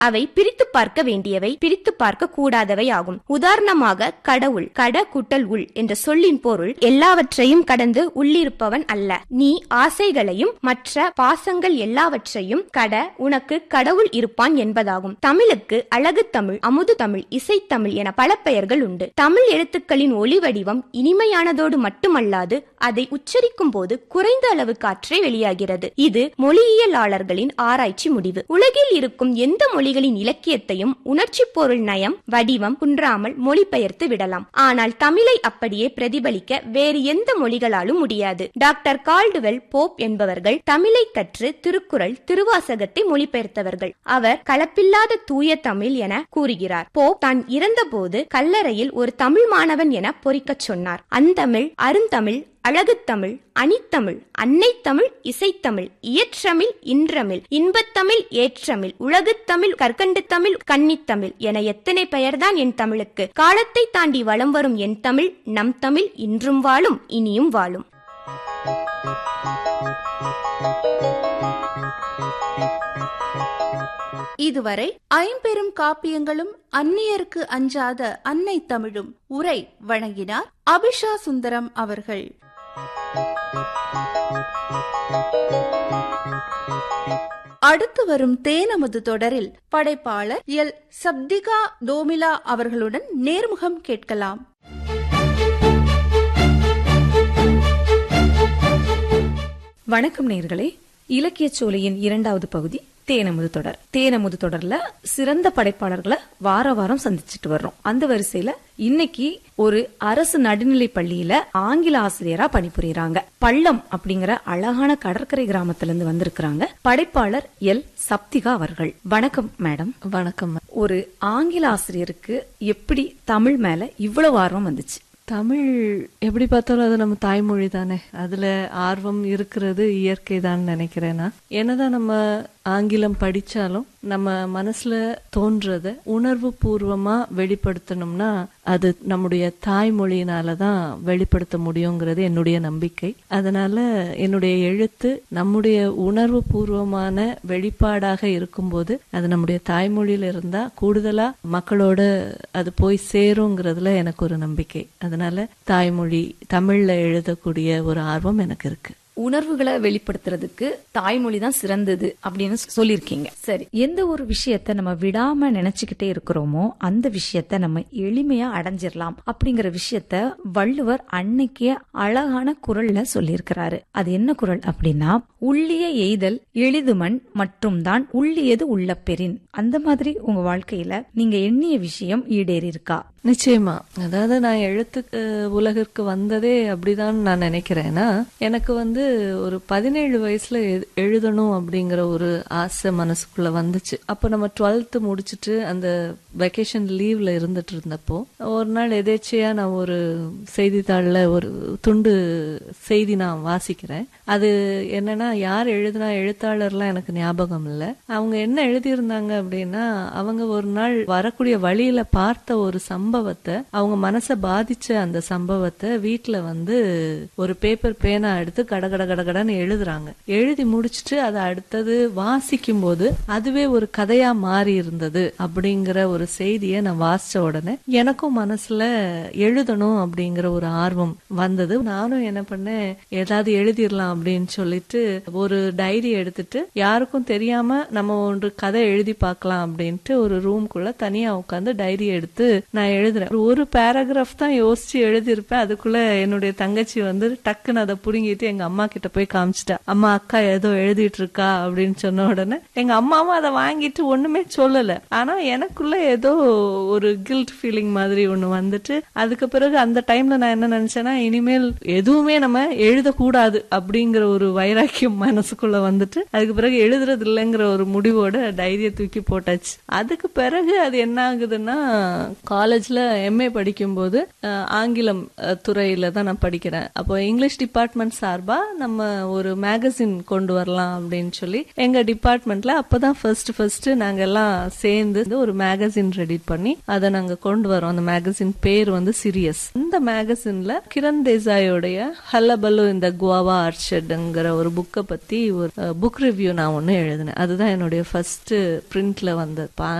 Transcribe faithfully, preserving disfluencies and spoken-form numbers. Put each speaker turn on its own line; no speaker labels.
அவை பிரித்து பார்க்க வேண்டியவை, பிரித்து பார்க்க கூடாதவை ஆகும். உதாரணமாக கடவுள், கட கூட்டல் உள் என்ற சொல்லின் பொருள் எல்லாவற்றையும் கடந்து உள்ளிருப்பவன் அல்ல. நீ ஆசைகளையும் மற்ற பாசங்கள் எல்லாவற்றையும் கட, உனக்கு கடவுள் இருப்பான் என்பதாகும். தமிழுக்கு அழகு தமிழ், அமுது தமிழ், இசைத்தமிழ் என பல பெயர்கள் உண்டு. தமிழ் எழுத்துக்களின் ஒலி வடிவம் இனிமையானதோடு மட்டுமல்லாது அதை உச்சரிக்கும் போது குறைந்த அளவு காற்றே வெளியாகிறது. இது மொழியியலாளர்களின் ஆராய்ச்சி முடிவு. உலகில் இருக்கும் எந்த மொழிகளின் இலக்கியத்தையும் உணர்ச்சி பொருள் நயம் வடிவம் குன்றாமல் மொழிபெயர்த்து விடலாம். ஆனால் தமிழை அப்படியே பிரதிபலிக்க வேறு எந்த மொழிகளாலும் முடியாது. டாக்டர் கால்டுவெல் போப் என்பவர்கள் தமிழை கற்று திருக்குறள், திருவாசகத்தை மொழிபெயர்த்தவர்கள். அவர் கலப்பில்லாத தூய தமிழ் என கூறுகிறார். போப் தான் இறந்தபோது கல்லறையில் ஒரு தமிழ் மாணவன் என பொறிக்கச் சொன்னார். அந்தமிழ், அருந்தமிழ், அழகு தமிழ், அணித்தமிழ், அன்னை தமிழ், இசைத்தமிழ், இயற்றமிழ், இன்றமிழ், இன்பத்தமிழ், ஏற்றமிழ், உலகுத்தமிழ், கற்கண்டு தமிழ், கன்னித்தமிழ் என எத்தனை பெயர்தான் என் தமிழுக்கு. காலத்தை தாண்டி வலம் வரும் என் தமிழ், நம் தமிழ் இன்றும் வாழும், இனியும் வாழும்.
இதுவரை ஐம்பெரும் காப்பியங்களும் அந்நியருக்கு அஞ்சாத அன்னை தமிழும் உரை வழங்கினார் அபிஷா சுந்தரம் அவர்கள். அடுத்து வரும் தேனமுது தொடரில் படைப்பாளர் எல் சப்திகா டோமிலா அவர்களுடன் நேர்முகம் கேட்கலாம்.
வணக்கம் நேயர்களே. இலக்கிய சோலையின் இரண்டாவது பகுதி தேனமுது தொடர். தேனமுது தொடர்ல சிறந்த படைப்பாளர்களை வார வாரம் சந்திச்சுட்டு வர்றோம். அந்த வரிசையில இன்னைக்கு ஒரு அரசு நடுநிலை பள்ளியில ஆங்கில ஆசிரியரா பணிபுரியறாங்க. பள்ளம் அப்படிங்கிற அழகான கடற்கரை கிராமத்துல இருந்து வந்திருக்கிறாங்க படைப்பாளர் எல் சப்திகா அவர்கள். வணக்கம் மேடம்.
வணக்கம்.
ஒரு ஆங்கில ஆசிரியருக்கு எப்படி தமிழ் மேல இவ்வளவு ஆர்வம் வந்துச்சு?
தமிழ் எப்படி பார்த்தாலும் அது நம்ம தாய்மொழி தானே, அதுல ஆர்வம் இருக்கிறது இயற்கை தான் நினைக்கிறேன்னா. என்னதான் நம்ம ஆங்கிலம் படிச்சாலும் நம்ம மனசுல தோன்றத உணர்வு பூர்வமா வெளிப்படுத்தணும்னா அது நம்முடைய தாய்மொழியினாலதான் வெளிப்படுத்த முடியுங்கிறது என்னுடைய நம்பிக்கை. அதனால என்னுடைய எழுத்து நம்முடைய உணர்வு பூர்வமான வெளிப்பாடாக இருக்கும்போது அது நம்முடைய தாய்மொழியில இருந்தா கூடுதலா மக்களோட அது போய் சேருங்கிறதுல எனக்கு ஒரு நம்பிக்கை. அதனால தாய்மொழி தமிழ்ல எழுதக்கூடிய ஒரு ஆர்வம் எனக்கு இருக்கு.
உணர்வுகளை வெளிப்படுத்துறதுக்கு தாய்மொழி தான் சிறந்தது அப்படின்னு சொல்லிருக்கீங்க. சரி, எந்த ஒரு விஷயத்த நம்ம விடாம நினைச்சுக்கிட்டே இருக்கிறோமோ அந்த விஷயத்த நம்ம எளிமையா அடைஞ்சிடலாம் அப்படிங்கிற விஷயத்த வள்ளுவர் அன்னைக்கே அழகான குரல்ல சொல்லியிருக்கிறாரு. அது என்ன குரல் அப்படின்னா, உள்ளிய எய்தல் எளிதுமன் மற்றும் தான் உள்ளியது உள்ள பெறின். அந்த மாதிரி உங்க வாழ்க்கையில நீங்க எண்ணிய விஷயம் ஈடேறி இருக்கா?
நிச்சயமா. அதாவது நான் எழுத்து உலகிற்கு வந்ததே அப்படிதான் நான் நினைக்கிறேன்னா, எனக்கு வந்து ஒரு பதினேழு வயசுல எழுதணும் அப்படிங்கிற ஒரு ஆசை மனசுக்குள்ள வந்துச்சு. அப்போ நம்ம டுவெல்த் முடிச்சுட்டு அந்த வெக்கேஷன் லீவ்ல இருந்துட்டு இருந்தப்போ ஒரு நாள் எதேச்சையா நான் ஒரு செய்தித்தாள்ல ஒரு துண்டு செய்தி நான் வாசிக்கிறேன். அது என்னன்னா, யார் எழுதுனா எழுத்தாளர்லாம் எனக்கு ஞாபகம் இல்லை. அவங்க என்ன எழுதியிருந்தாங்க அப்படின்னா, அவங்க ஒரு நாள் வரக்கூடிய வழியில பார்த்த ஒரு சம்பவத்தை, அவங்க மனசை பாதிச்ச அந்த சம்பவத்தை வீட்டுல வந்து ஒரு பேப்பர் பேனா எடுத்து கட கட கடகடன்னு எழுதுறாங்க. எழுதி முடிச்சுட்டு அதை அடுத்தது வாசிக்கும் போது அதுவே ஒரு கதையா மாறி இருந்தது அப்படிங்கிற ஒரு செய்தியை நான் வாசிச்ச உடனே எனக்கும் மனசுல எழுதணும் அப்படிங்கிற ஒரு ஆர்வம் வந்தது. நானும் என்ன பண்ணேன், ஏதாவது எழுதிடலாம் அப்படின்னு சொல்லிட்டு ஒரு டைரி எடுத்துட்டு யாருக்கும் தெரியாம நம்ம ஒன்று கதை எழுதி பார்க்கலாம் அப்படின்ட்டு ஒரு ரூம்குள்ள தனியா உட்காந்து டைரி எடுத்து நான் எழுதுறேன். ஒரு பேராகிராஃப் தான் யோசிச்சு எழுதியிருப்பேன். அதுக்குள்ள என்னுடைய தங்கச்சி வந்து டக்குன்னு அதை புடுங்கிட்டு எங்க அம்மா கிட்ட போய் காமிச்சிட்டா. அம்மா, அக்கா ஏதோ எழுதிட்டு இருக்கா அப்படின்னு சொன்ன உடனே எங்க அம்மாவும் அதை வாங்கிட்டு ஒண்ணுமே சொல்லல. ஆனா எனக்குள்ள ஏதோ ஒரு கில்ட் ஃபீலிங் மாதிரி ஒண்ணு வந்துட்டு, அதுக்கு பிறகு அந்த டைம்ல நான் என்ன நினைச்சேன்னா, இனிமேல் எதுவுமே நம்ம எழுதக்கூடாது அப்படிங்கிற ஒரு வைராக்கியம் மனசுக்குள்ள வந்துட்டு அதுக்கு பிறகு எழுதுறது இல்லைங்கிற ஒரு முடிவோட டைரியை தூக்கி போட்டாச்சு. அதுக்கு பிறகு அது என்ன ஆகுதுன்னா, காலேஜ்ல காலேஜ்ல எம்ஏ படிக்கும்போது அஹ், ஆங்கிலம் அஹ், துறையில தான் நான் படிக்கிறேன். அப்போ இங்கிலீஷ் டிபார்ட்மெண்ட் சார்பா நம்ம ஒரு மேகசின் கொண்டு வரலாம் அப்படின்னு சொல்லி எங்க டிபார்ட்மெண்ட்ல அப்பதான் ஃபர்ஸ்ட் ஃபர்ஸ்ட் நாங்க எல்லாம் சேர்ந்து ஒரு மேகசின் ரெடி பண்ணி அதை நாங்க கொண்டு வரோம். அந்த மேகசின் பேர் வந்து சீரியஸ். இந்த மேகசின்ல கிரண் தேசாயோடைய ஹல்லபல்லு இந்த குவாவா ஆர்ச்சர்ட்ங்கிற ஒரு புக்கை பத்தி ஒரு புக் ரிவ்யூ நான் ஒன்னு எழுதினேன். அதுதான் என்னுடைய ஃபர்ஸ்ட் பிரிண்ட்ல வந்த